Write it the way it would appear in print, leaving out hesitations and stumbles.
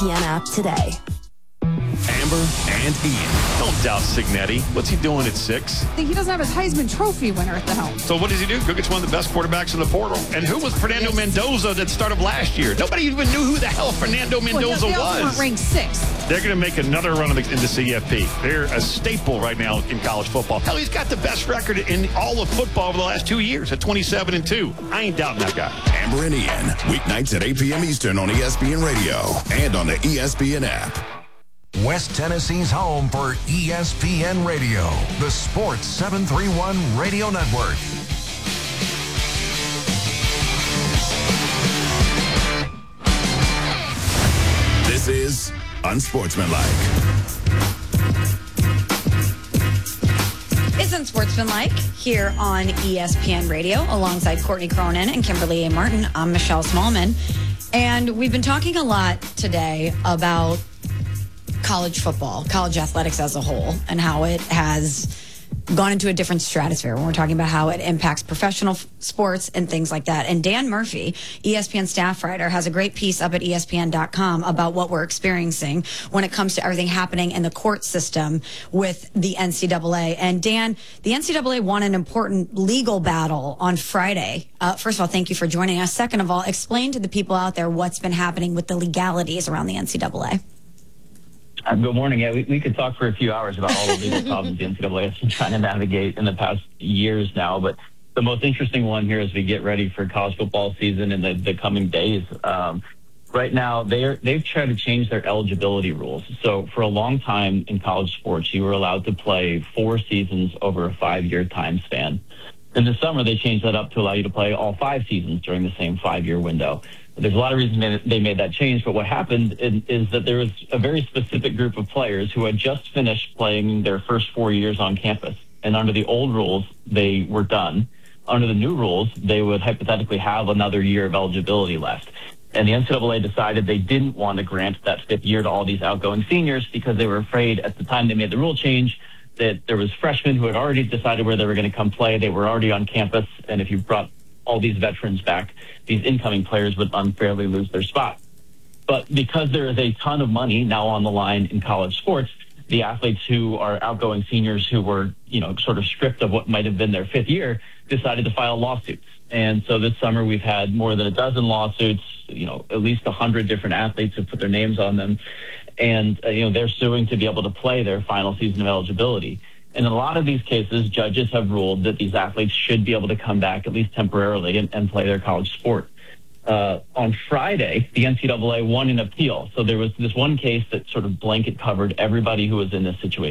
ESPN app today. Amber and Ian. Don't doubt Signetti. What's he doing at 6? He doesn't have his Heisman Trophy winner at the helm. So what does he do? Go get one of the best quarterbacks in the portal. And who was Fernando Mendoza that started last year? Nobody even knew who the hell Fernando Mendoza they was. weren't ranked 6th. They're going to make another run into CFP. They're a staple right now in college football. Hell, he's got the best record in all of football over the last 2 years at 27-2. I ain't doubting that guy. Amber and Ian, weeknights at 8 p.m. Eastern on ESPN Radio and on the ESPN app. West Tennessee's home for ESPN Radio, the Sports 731 Radio Network. This is Unsportsmanlike. It's Unsportsmanlike here on ESPN Radio alongside Courtney Cronin and Kimberly A. Martin. I'm Michelle Smallman. And we've been talking a lot today about college football, college athletics as a whole, and how it has gone into a different stratosphere when we're talking about how it impacts professional sports and things like that. And Dan Murphy, ESPN staff writer, has a great piece up at ESPN.com about what we're experiencing when it comes to everything happening in the court system with the NCAA. And Dan, the NCAA won an important legal battle on Friday. First of all, thank you for joining us. Second of all, explain to the people out there what's been happening with the legalities around the NCAA. Good morning. Yeah, we could talk for a few hours about all the legal problems the NCAA has been trying to navigate in the past years now. But the most interesting one here as we get ready for college football season in the coming days. Right now, they've tried to change their eligibility rules. So for a long time in college sports, you were allowed to play 4 seasons over a 5-year time span. In the summer, they changed that up to allow you to play all 5 seasons during the same 5-year window. There's a lot of reasons they made that change, but what happened is that there was a very specific group of players who had just finished playing their first 4 years on campus. And under the old rules, they were done. Under the new rules, they would hypothetically have another year of eligibility left. And the NCAA decided they didn't want to grant that 5th year to all these outgoing seniors because they were afraid at the time they made the rule change that there was freshmen who had already decided where they were going to come play. They were already on campus. And if you brought all these veterans back, these incoming players would unfairly lose their spot. But because there is a ton of money now on the line in college sports, the athletes who are outgoing seniors who were, sort of stripped of what might have been their 5th year decided to file lawsuits. And so this summer we've had more than a dozen lawsuits, at least 100 different athletes have put their names on them. And, they're suing to be able to play their final season of eligibility. And in a lot of these cases, judges have ruled that these athletes should be able to come back, at least temporarily, and play their college sport. On Friday, the NCAA won an appeal. So there was this one case that sort of blanket covered everybody who was in this situation.